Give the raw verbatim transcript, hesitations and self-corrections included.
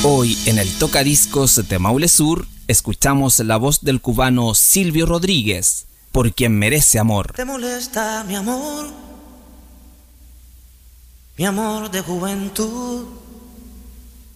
Hoy en el Tocadiscos de Maule Sur escuchamos la voz del cubano Silvio Rodríguez, Por quien merece amor. ¿Te molesta mi amor? Mi amor de juventud.